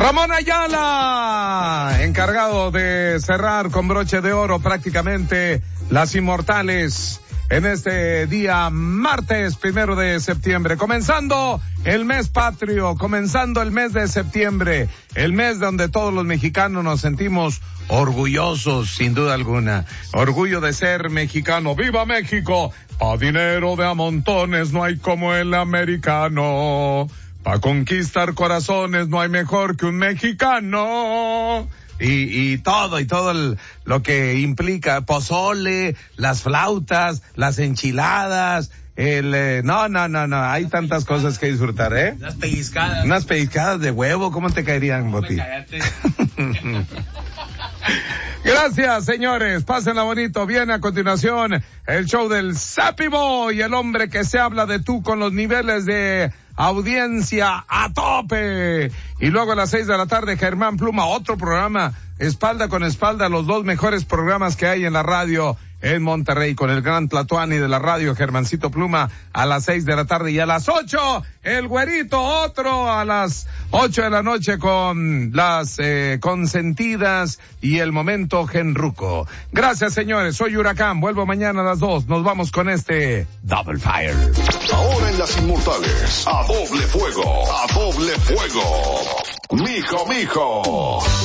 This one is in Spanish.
Ramón Ayala, encargado de cerrar con broche de oro prácticamente las inmortales en este día martes 1 de septiembre, comenzando el mes patrio, comenzando el mes de septiembre, el mes donde todos los mexicanos nos sentimos orgullosos, sin duda alguna, orgullo de ser mexicano. ¡Viva México! Pa' dinero de a montones no hay como el americano, pa' conquistar corazones no hay mejor que un mexicano. Y todo lo que implica pozole, las flautas, las enchiladas, no, hay tantas cosas que disfrutar, ¿eh? Unas pellizcadas de huevo, ¿cómo te caerían, Boti? Gracias, señores, pásenla bonito. Viene a continuación el show del Zappy Boy, el hombre que se habla de tú con los niveles de audiencia a tope. Y luego a las 6 de la tarde, Germán Pluma, otro programa, espalda con espalda, los dos mejores programas que hay en la radio en Monterrey, con el gran Tlatuani de la radio, Germancito Pluma, a las 6 de la tarde, y a las 8, el güerito, otro, a las 8 de la noche con las consentidas y el momento genruco. Gracias, señores, soy Huracán, vuelvo mañana a las 2, nos vamos con este Double Fire. Ahora en las inmortales, a doble fuego, mijo.